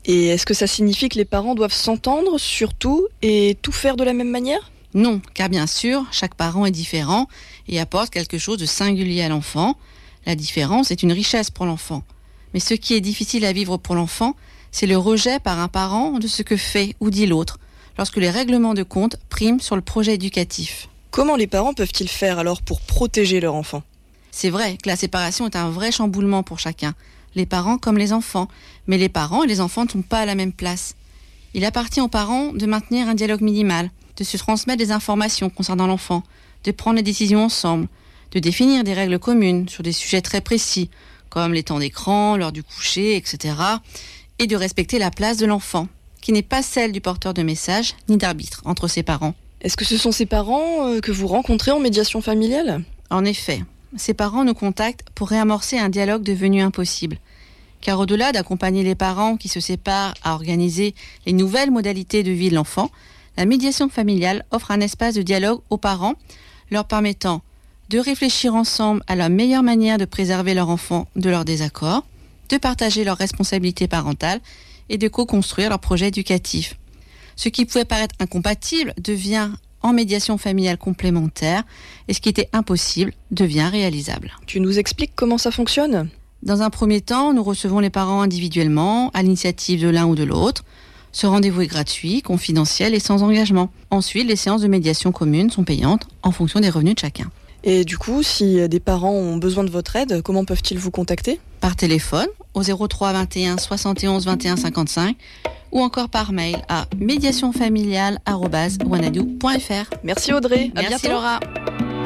Et est-ce que ça signifie que les parents doivent s'entendre sur tout et tout faire de la même manière ? Non, car bien sûr, chaque parent est différent et apporte quelque chose de singulier à l'enfant. La différence est une richesse pour l'enfant. Mais ce qui est difficile à vivre pour l'enfant, c'est le rejet par un parent de ce que fait ou dit l'autre, lorsque les règlements de compte priment sur le projet éducatif. Comment les parents peuvent-ils faire alors pour protéger leur enfant ? C'est vrai que la séparation est un vrai chamboulement pour chacun, les parents comme les enfants. Mais les parents et les enfants ne sont pas à la même place. Il appartient aux parents de maintenir un dialogue minimal, de se transmettre des informations concernant l'enfant, de prendre les décisions ensemble, de définir des règles communes sur des sujets très précis, comme les temps d'écran, l'heure du coucher, etc. et de respecter la place de l'enfant, qui n'est pas celle du porteur de message ni d'arbitre entre ses parents. Est-ce que ce sont ces parents que vous rencontrez en médiation familiale ? En effet, ces parents nous contactent pour réamorcer un dialogue devenu impossible. Car au-delà d'accompagner les parents qui se séparent à organiser les nouvelles modalités de vie de l'enfant, la médiation familiale offre un espace de dialogue aux parents, leur permettant de réfléchir ensemble à la meilleure manière de préserver leur enfant de leurs désaccords, de partager leurs responsabilités parentales et de co-construire leur projet éducatif. Ce qui pouvait paraître incompatible devient en médiation familiale complémentaire et ce qui était impossible devient réalisable. Tu nous expliques comment ça fonctionne ? Dans un premier temps, nous recevons les parents individuellement, à l'initiative de l'un ou de l'autre. Ce rendez-vous est gratuit, confidentiel et sans engagement. Ensuite, les séances de médiation commune sont payantes en fonction des revenus de chacun. Et du coup, si des parents ont besoin de votre aide, comment peuvent-ils vous contacter ? Par téléphone au 03 21 71 21 55 ou encore par mail à médiationfamiliale@wanadoo.fr. Merci Audrey, à Merci bientôt. Laura.